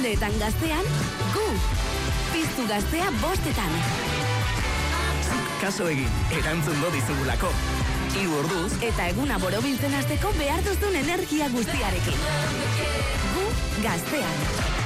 Kostaldeetan gaztean, gu! Piztu gaztea 5etan. Kaso egin, erantzungo dizugulako. 3 orduz, Eta eguna borobiltzen hasteko behar duzun energia guztiarekin. Gu gaztean.